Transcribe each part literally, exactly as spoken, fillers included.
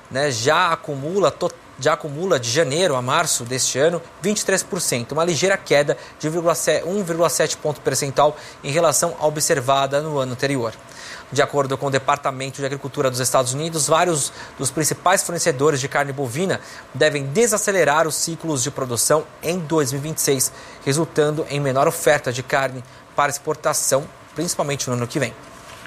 né, já acumula totalmente. Já acumula de janeiro a março deste ano vinte e três por cento, uma ligeira queda de um vírgula sete ponto percentual em relação à observada no ano anterior. De acordo com o Departamento de Agricultura dos Estados Unidos, vários dos principais fornecedores de carne bovina devem desacelerar os ciclos de produção em dois mil e vinte e seis, resultando em menor oferta de carne para exportação, principalmente no ano que vem.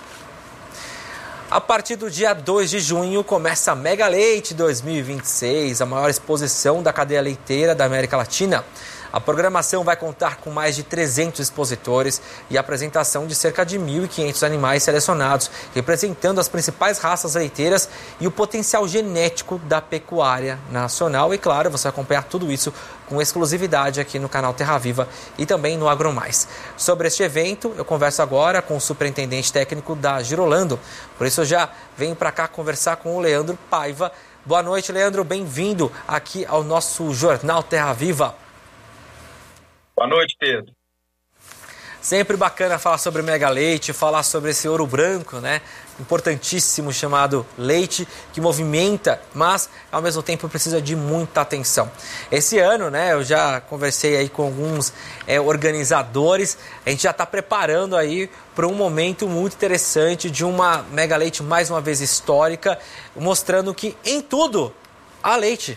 A partir do dia dois de junho, começa a Mega Leite dois mil e vinte e seis, a maior exposição da cadeia leiteira da América Latina. A programação vai contar com mais de trezentos expositores e a apresentação de cerca de mil e quinhentos animais selecionados, representando as principais raças leiteiras e o potencial genético da pecuária nacional. E claro, você vai acompanhar tudo isso com exclusividade aqui no canal Terra Viva e também no AgroMais. Sobre este evento, eu converso agora com o superintendente técnico da Girolando. Por isso eu já venho para cá conversar com o Leandro Paiva. Boa noite, Leandro. Bem-vindo aqui ao nosso Jornal Terra Viva. Boa noite, Pedro. Sempre bacana falar sobre Mega Leite, falar sobre esse ouro branco, né? Importantíssimo, chamado leite, que movimenta, mas ao mesmo tempo precisa de muita atenção. Esse ano, né, eu já conversei aí com alguns é, organizadores, a gente já está preparando aí para um momento muito interessante de uma Mega Leite, mais uma vez histórica, mostrando que em tudo há leite.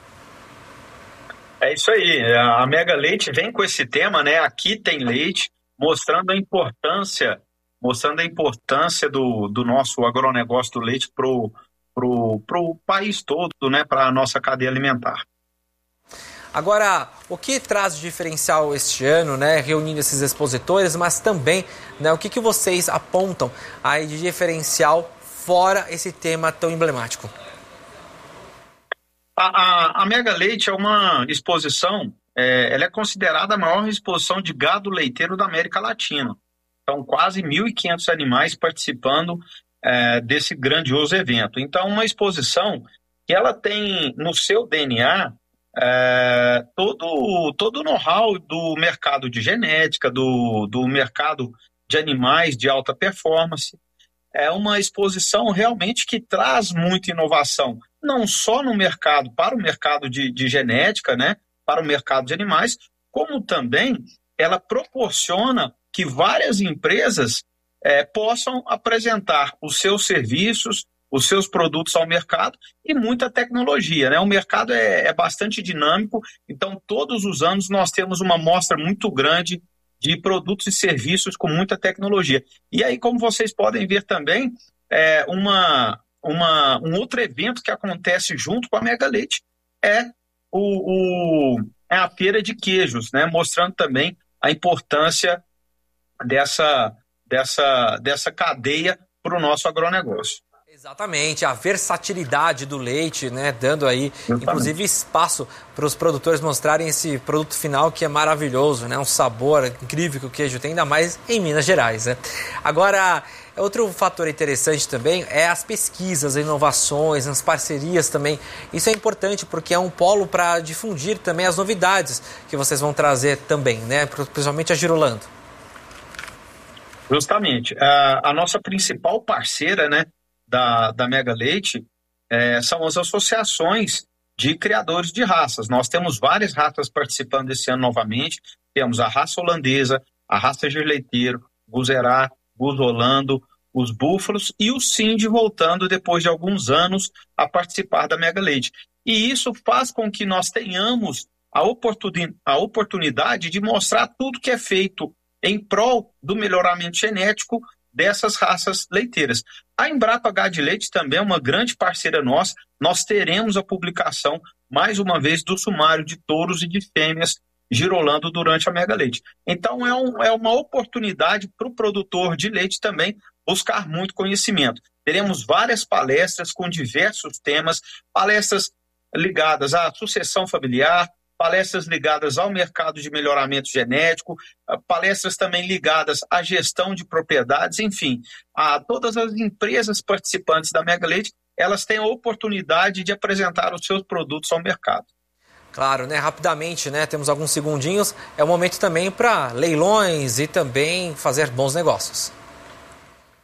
É isso aí, a Mega Leite vem com esse tema, né? Aqui tem leite, mostrando a importância, mostrando a importância do, do nosso agronegócio do leite para o pro, pro país todo, né? Para a nossa cadeia alimentar. Agora, o que traz de diferencial este ano, né? Reunindo esses expositores, mas também, né? O que, que vocês apontam aí de diferencial fora esse tema tão emblemático? A, a, a Mega Leite é uma exposição, é, ela é considerada a maior exposição de gado leiteiro da América Latina. Então, quase mil e quinhentos animais participando é, desse grandioso evento. Então, uma exposição que ela tem no seu D N A é, todo, todo o know-how do mercado de genética, do, do mercado de animais de alta performance. É uma exposição realmente que traz muita inovação, não só no mercado, para o mercado de, de genética, né, para o mercado de animais, como também ela proporciona que várias empresas é, possam apresentar os seus serviços, os seus produtos ao mercado e muita tecnologia, né? O mercado é, é bastante dinâmico, então todos os anos nós temos uma amostra muito grande de produtos e serviços com muita tecnologia. E aí, como vocês podem ver também, é uma, uma, um outro evento que acontece junto com a Mega Leite é, o, o, é a feira de queijos, né? Mostrando também a importância dessa, dessa, dessa cadeia para o nosso agronegócio. Exatamente, a versatilidade do leite, né, dando aí, Exatamente. Inclusive, espaço para os produtores mostrarem esse produto final que é maravilhoso, né, um sabor incrível que o queijo tem, ainda mais em Minas Gerais, né. Agora, outro fator interessante também é as pesquisas, as inovações, as parcerias também. Isso é importante porque é um polo para difundir também as novidades que vocês vão trazer também, né, principalmente a Girolando. Justamente, a, a nossa principal parceira, né, Da, da Mega Leite é, são as associações de criadores de raças. Nós temos várias raças participando esse ano novamente. Temos a raça holandesa, a raça Girleiteiro, Guzerá, Guzolando, os búfalos e o Cindy voltando depois de alguns anos a participar da Mega Leite. E isso faz com que nós tenhamos a, oportuni- a oportunidade de mostrar tudo que é feito em prol do melhoramento genético dessas raças leiteiras. A Embrapa Gado de Leite também é uma grande parceira nossa. Nós teremos a publicação, mais uma vez, do sumário de touros e de fêmeas Girolando durante a Mega Leite. Então, é, um, é uma oportunidade para o produtor de leite também buscar muito conhecimento. Teremos várias palestras com diversos temas, palestras ligadas à sucessão familiar, palestras ligadas ao mercado de melhoramento genético, palestras também ligadas à gestão de propriedades, enfim, a todas as empresas participantes da Mega Leite, elas têm a oportunidade de apresentar os seus produtos ao mercado. Claro, né? Rapidamente, né? Temos alguns segundinhos, é o momento também para leilões e também fazer bons negócios.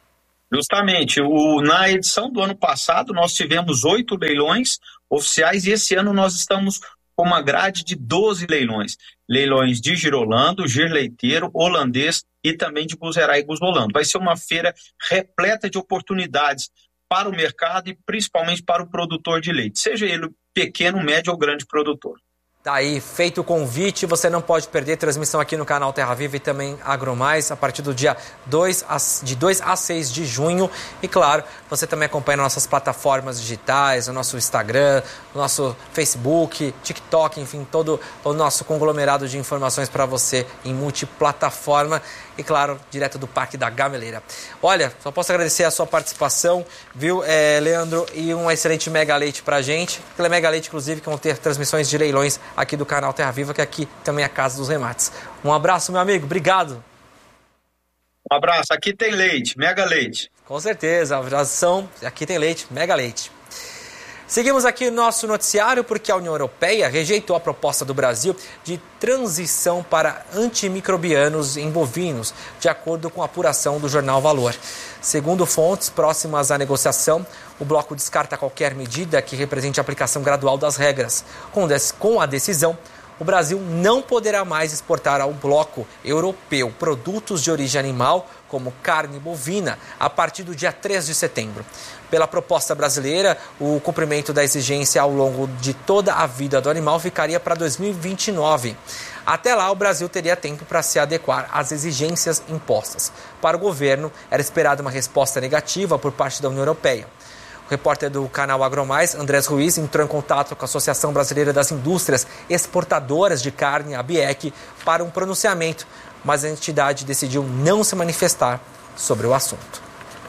Justamente, o, na edição do ano passado nós tivemos oito leilões oficiais e esse ano nós estamos com uma grade de doze leilões. Leilões de Girolando, Girleiteiro, Holandês e também de Buzerá e Guzolando. Vai ser uma feira repleta de oportunidades para o mercado e principalmente para o produtor de leite, seja ele pequeno, médio ou grande produtor. Tá aí, feito o convite, você não pode perder transmissão aqui no canal Terra Viva e também AgroMais a partir do dia dois, de dois a seis de junho. E claro, você também acompanha nossas plataformas digitais, o nosso Instagram, o nosso Facebook, TikTok, enfim, todo o nosso conglomerado de informações para você em multiplataforma. E claro, direto do Parque da Gameleira. Olha, só posso agradecer a sua participação, viu, é, Leandro, e um excelente Mega Leite pra gente. Aquele Mega Leite, inclusive, que vão ter transmissões de leilões aqui do canal Terra Viva, que aqui também é a casa dos remates. Um abraço, meu amigo, obrigado. Um abraço, aqui tem leite, Mega Leite. Com certeza, a ração, aqui tem leite, Mega Leite. Seguimos aqui no nosso noticiário porque a União Europeia rejeitou a proposta do Brasil de transição para antimicrobianos em bovinos, de acordo com a apuração do jornal Valor. Segundo fontes próximas à negociação, o bloco descarta qualquer medida que represente a aplicação gradual das regras. Com a decisão, o Brasil não poderá mais exportar ao bloco europeu produtos de origem animal, como carne bovina, a partir do dia três de setembro. Pela proposta brasileira, o cumprimento da exigência ao longo de toda a vida do animal ficaria para dois mil e vinte e nove. Até lá, o Brasil teria tempo para se adequar às exigências impostas. Para o governo, era esperada uma resposta negativa por parte da União Europeia. O repórter do canal AgroMais, Andrés Ruiz, entrou em contato com a Associação Brasileira das Indústrias Exportadoras de Carne, a ABIEC, para um pronunciamento, mas a entidade decidiu não se manifestar sobre o assunto.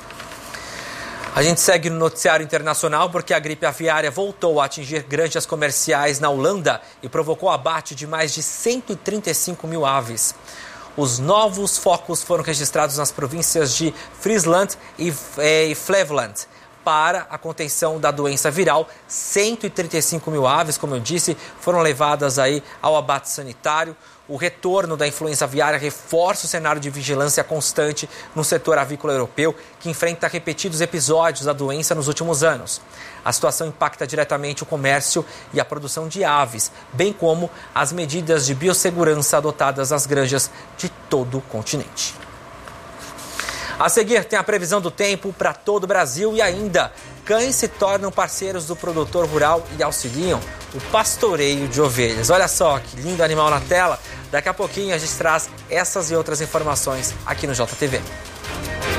A gente segue no noticiário internacional porque a gripe aviária voltou a atingir granjas comerciais na Holanda e provocou abate de mais de cento e trinta e cinco mil aves. Os novos focos foram registrados nas províncias de Friesland e Flevoland. Para a contenção da doença viral, cento e trinta e cinco mil aves, como eu disse, foram levadas aí ao abate sanitário. O retorno da influenza aviária reforça o cenário de vigilância constante no setor avícola europeu, que enfrenta repetidos episódios da doença nos últimos anos. A situação impacta diretamente o comércio e a produção de aves, bem como as medidas de biossegurança adotadas nas granjas de todo o continente. A seguir tem a previsão do tempo para todo o Brasil e ainda cães se tornam parceiros do produtor rural e auxiliam o pastoreio de ovelhas. Olha só que lindo animal na tela. Daqui a pouquinho a gente traz essas e outras informações aqui no J T V.